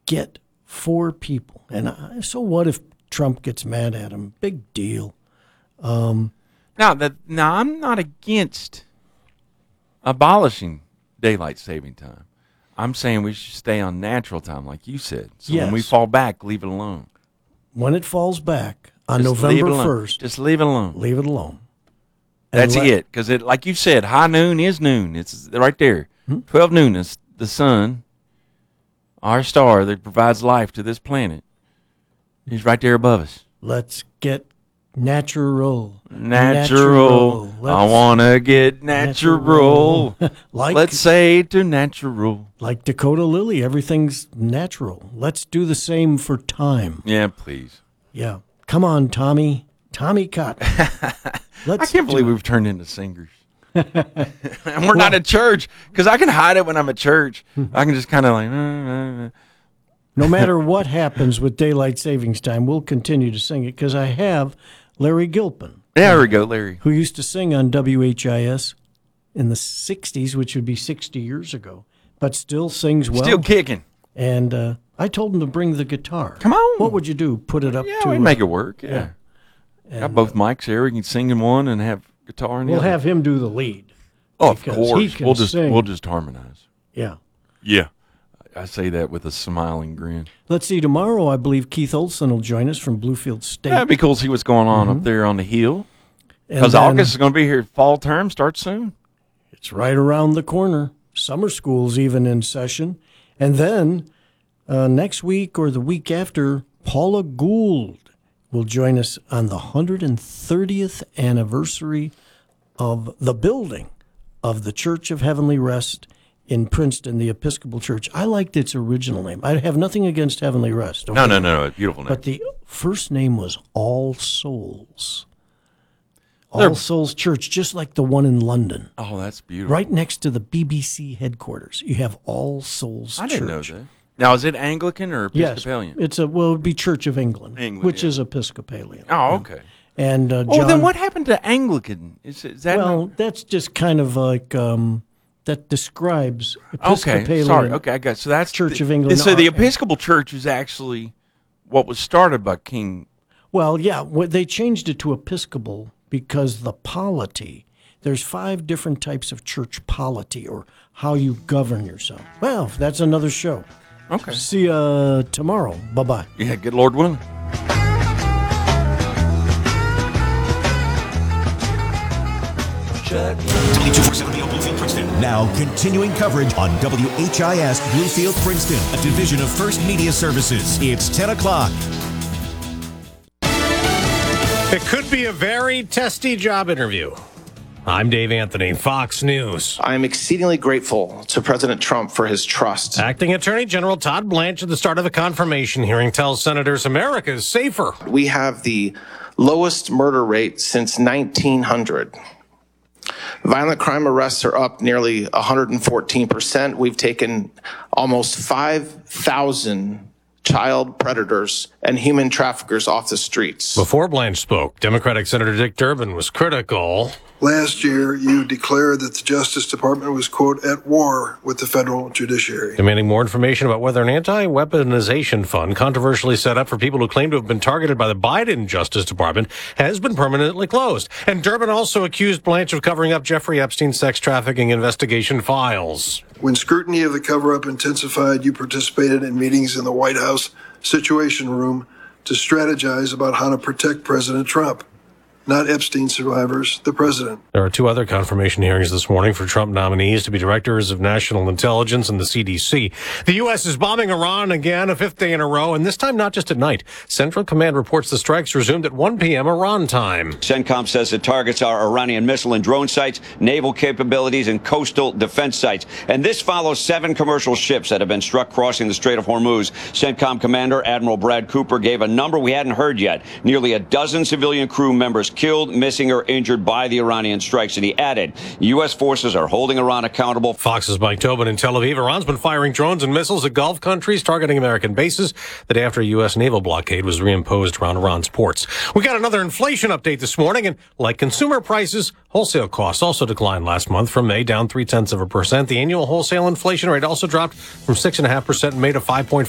get 4 people. And so what if Trump gets mad at him? Big deal. Now, I'm not against abolishing daylight saving time. I'm saying we should stay on natural time, like you said. So when we fall back, leave it alone. When it falls back on Just November 1st. Just leave it alone. Leave it alone. That's it. Because, like you said, high noon is noon. It's right there. 12 noon is the sun, our star that provides life to this planet. He's right there above us. Let's get natural. Natural. I want to get natural. Let's say to natural. Like Dakota Lily, everything's natural. Let's do the same for time. Yeah, please. Yeah. Come on, Tommy. Tommy Cotton. I can't believe we've turned into singers. And we're not at church, because I can hide it when I'm at church. I can just kind of like... No matter what happens with daylight savings time, we'll continue to sing it, because I have Larry Gilpin. Yeah, there we go, Larry. Who used to sing on WHIS in the 60s, which would be 60 years ago, but still sings well. Still kicking. And I told him to bring the guitar. Come on. What would you do? Put it up to... we make it work, yeah. Got both mics there. We can sing in one and have guitar in the other. We'll have him do the lead. Oh, of course. We'll just harmonize. Yeah. Yeah. I say that with a smiling grin. Let's see. Tomorrow, I believe Keith Olson will join us from Bluefield State. That'd be cool to see what's going on up there on the hill. Because August is going to be here. Fall term starts soon. It's right around the corner. Summer school's even in session. And then next week or the week after, Paula Gould will join us on the 130th anniversary of the building of the Church of Heavenly Rest in Princeton, the Episcopal Church. I liked its original name. I have nothing against Heavenly Rest. Okay? No, beautiful name. But the first name was All Souls. All Souls Church, just like the one in London. Oh, that's beautiful. Right next to the BBC headquarters. You have All Souls Church. I didn't know that. Now, is it Anglican or Episcopalian? Yes, it would be Church of England which is Episcopalian. Oh, okay. And then what happened to Anglican? Is that that's just kind of like that describes Episcopalian. Okay, sorry. Okay, I got it. So that's Church of England. So the Episcopal Church is actually what was started by King. Well, yeah, they changed it to Episcopal because the polity. There's 5 different types of church polity, or how you govern yourself. Well, that's another show. Okay. See you tomorrow. Bye-bye. Yeah, good Lord willing. Bluefield Princeton. Now continuing coverage on WHIS Bluefield Princeton, a division of First Media Services. It's 10 o'clock. It could be a very testy job interview. I'm Dave Anthony, Fox News. I am exceedingly grateful to President Trump for his trust. Acting Attorney General Todd Blanche at the start of the confirmation hearing tells senators America is safer. We have the lowest murder rate since 1900. Violent crime arrests are up nearly 114%. We've taken almost 5,000 child predators and human traffickers off the streets. Before Blanche spoke, Democratic Senator Dick Durbin was critical. Last year, you declared that the Justice Department was, quote, at war with the federal judiciary. Demanding more information about whether an anti-weaponization fund controversially set up for people who claim to have been targeted by the Biden Justice Department has been permanently closed. And Durbin also accused Blanche of covering up Jeffrey Epstein's sex trafficking investigation files. When scrutiny of the cover-up intensified, you participated in meetings in the White House Situation Room to strategize about how to protect President Trump. Not Epstein survivors, the president. There are 2 other confirmation hearings this morning for Trump nominees to be directors of national intelligence and the CDC. The U.S. is bombing Iran again, a 5th day in a row, and this time not just at night. Central Command reports the strikes resumed at 1 p.m. Iran time. CENTCOM says the targets are Iranian missile and drone sites, naval capabilities, and coastal defense sites. And this follows 7 commercial ships that have been struck crossing the Strait of Hormuz. CENTCOM Commander Admiral Brad Cooper gave a number we hadn't heard yet. Nearly a dozen civilian crew members killed, missing, or injured by the Iranian strikes. And he added, U.S. forces are holding Iran accountable. Fox's Mike Tobin in Tel Aviv. Iran's been firing drones and missiles at Gulf countries, targeting American bases, the day after a U.S. naval blockade was reimposed around Iran's ports. We got another inflation update this morning, and like consumer prices, wholesale costs also declined last month from May, down 0.3%. The annual wholesale inflation rate also dropped from 6.5% in May to 5.5%.